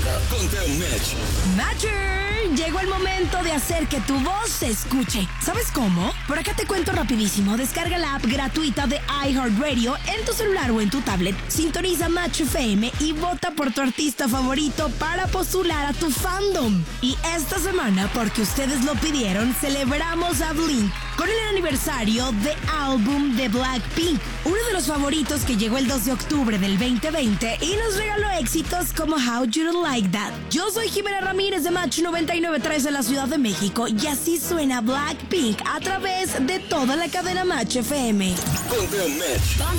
Ponte un Match. Matcher, llegó el momento de hacer que tu voz se escuche. ¿Sabes cómo? Por acá te cuento rapidísimo. Descarga la app gratuita de iHeartRadio en tu celular o en tu tablet. Sintoniza Match FM y vota por tu artista favorito para postular a tu fandom. Y esta semana, porque ustedes lo pidieron, celebramos a Blink con el aniversario de álbum de Blackpink, uno de los favoritos que llegó el 2 de octubre del 2020 y nos regaló éxitos como How You Don't Like That. Yo soy Jimena Ramírez de Match 99.3 de la Ciudad de México y así suena Blackpink a través de toda la cadena Match FM. Ponte un Match.